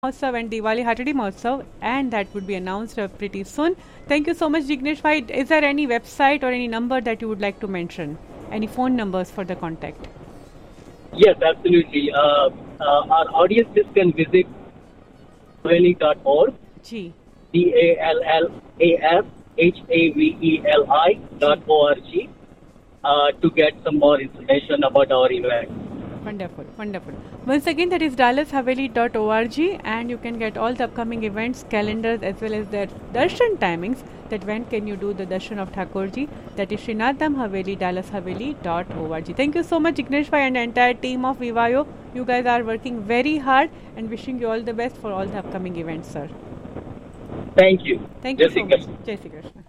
Mahotsav and Diwali Hatadi Mahotsav, and that would be announced pretty soon. Thank you so much, Jignesh bhai. Is there any website or any number that you would like to mention? Any phone numbers for the contact? Yes, absolutely. Our audiences can visit haveli.org, Ji. DALLASHAVELI.org, to get some more information about our event. Wonderful, wonderful. Once again, that is dallashaveli.org, and you can get all the upcoming events, calendars, as well as their darshan timings. That when can you do the darshan of Thakurji? That is Srinatham Haveli, dallashaveli.org. Thank you so much, Jignesh bhai, and the entire team of Vivayo. You guys are working very hard, and wishing you all the best for all the upcoming events, sir. Thank you. Thank you Jai Shri so much. Krishna. Jai Shri Krishna.